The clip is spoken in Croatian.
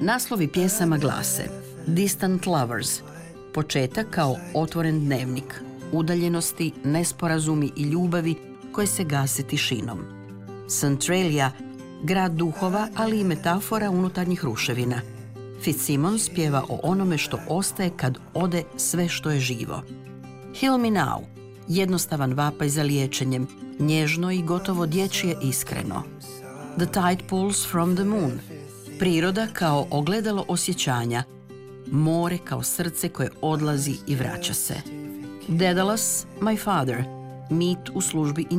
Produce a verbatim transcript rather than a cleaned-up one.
Naslovi pjesama glase Distant Lovers, početak kao otvoren dnevnik, udaljenosti, nesporazumi i ljubavi koje se gase tišinom. Centralia, grad duhova, ali i metafora unutarnjih ruševina. Fitzsimmons pjeva o onome što ostaje kad ode sve što je živo. Heal Me Now, jednostavan vapaj za liječenjem, nježno i gotovo dječje iskreno. The Tide Pulls from the Moon, priroda kao ogledalo osjećanja, more kao srce koje odlazi i vraća se. Daedalus, My Father, mit u službi